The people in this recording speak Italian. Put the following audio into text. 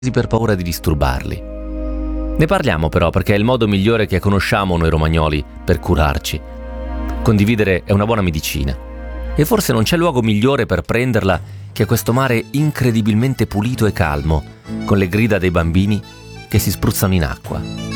per paura di disturbarli. Ne parliamo però perché è il modo migliore che conosciamo noi romagnoli per curarci. Condividere è una buona medicina e forse non c'è luogo migliore per prenderla che questo mare incredibilmente pulito e calmo, con le grida dei bambini che si spruzzano in acqua.